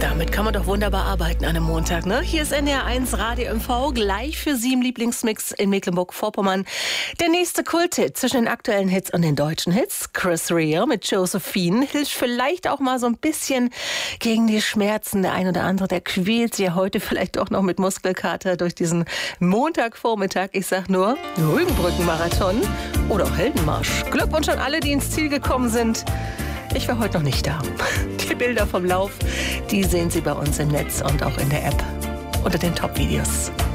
Damit kann man doch wunderbar arbeiten an einem Montag, ne? Hier ist NDR1 Radio MV, gleich für Sie im Lieblingsmix in Mecklenburg-Vorpommern. Der nächste Kulthit zwischen den aktuellen Hits und den deutschen Hits. Chris Rea mit Josephine hilft vielleicht auch mal so ein bisschen gegen die Schmerzen. Der ein oder andere, der quält sich ja heute vielleicht auch noch mit Muskelkater durch diesen Montagvormittag. Ich sag nur Rügenbrücken-Marathon oder auch Heldenmarsch. Glückwunsch an alle, die ins Ziel gekommen sind. Ich war heute noch nicht da. Die Bilder vom Lauf, die sehen Sie bei uns im Netz und auch in der App unter den Top-Videos.